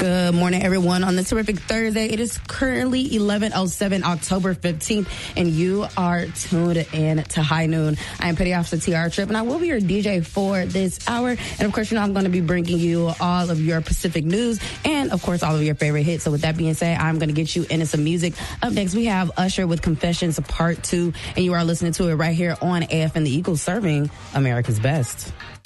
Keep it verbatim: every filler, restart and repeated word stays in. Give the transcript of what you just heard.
Good morning, everyone. On this terrific Thursday, it is currently eleven oh seven, October fifteenth, and you are tuned in to High Noon. I am Petty Officer T R Tripp, and I will be your D J for this hour. And, of course, you know, I'm going to be bringing you all of your Pacific news and, of course, all of your favorite hits. So with that being said, I'm going to get you into some music. Up next, we have Usher with Confessions Part two, and you are listening to it right here on A F N The Eagles, serving America's best.